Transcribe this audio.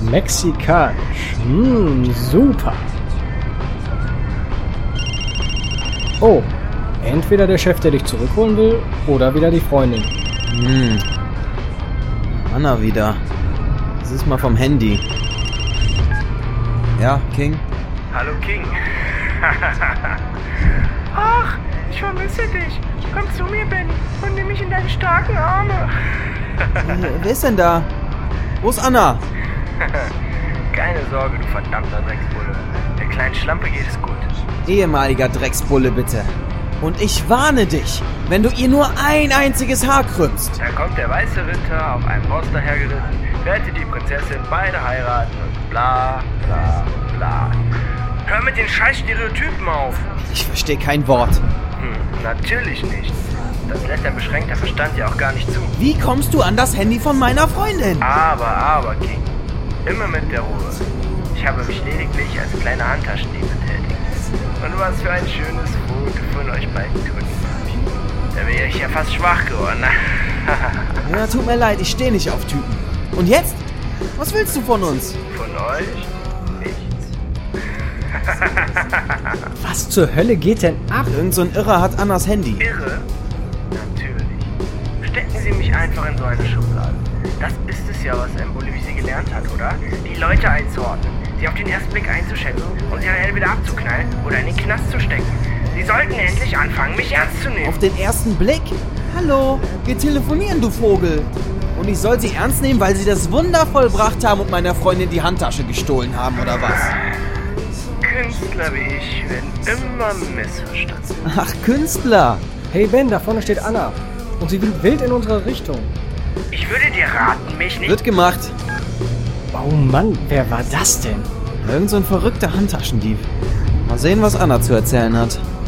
Mexikanisch. Super. Oh, entweder der Chef, der dich zurückholen will, oder wieder die Freundin. Anna wieder. Das ist mal vom Handy. Ja, King? Hallo King. Ach, ich vermisse dich. Komm zu mir, Benny, und nimm mich in deine starken Arme. Wer ist denn da? Wo ist Anna? Keine Sorge, du verdammter Drecksbulle. Der kleinen Schlampe geht es gut. Ehemaliger Drecksbulle, bitte. Und ich warne dich, wenn du ihr nur ein einziges Haar krümmst. Da kommt der weiße Ritter auf einem Ross dahergeritten, rettet die Prinzessin, beide heiraten und bla bla bla. Hör mit den scheiß Stereotypen auf. Ich verstehe kein Wort. Natürlich nicht. Das lässt dein beschränkter Verstand ja auch gar nicht zu. Wie kommst du an das Handy von meiner Freundin? Aber, King. Immer mit der Ruhe. Ich habe mich lediglich als kleiner Handtaschendieb betätigt. Und was für ein schönes Foto von euch beiden Kunden. Da wäre ich ja fast schwach geworden. Ja, tut mir leid, ich stehe nicht auf Typen. Und jetzt? Was willst du von uns? Von euch? Nichts. Was zur Hölle geht denn ab? Irgend so ein Irrer hat Annas Handy. Irre? Natürlich. Stecken Sie mich einfach in so eine Schublade. Das ist es ja, was Emboli wie sie gelernt hat, oder? Die Leute einzuordnen, sie auf den ersten Blick einzuschätzen und sie dann entweder abzuknallen oder in den Knast zu stecken. Sie sollten endlich anfangen, mich ernst zu nehmen. Auf den ersten Blick? Hallo, wir telefonieren, du Vogel. Und ich soll sie ernst nehmen, weil sie das Wunder vollbracht haben und meiner Freundin die Handtasche gestohlen haben, oder was? Künstler wie ich werden immer missverstanden. Ach, Künstler. Hey Ben, da vorne steht Anna. Und sie will wild in unsere Richtung. Ich würde dir raten, mich nicht... Wird gemacht. Oh Mann, wer war das denn? Irgend so ein verrückter Handtaschendieb. Mal sehen, was Anna zu erzählen hat.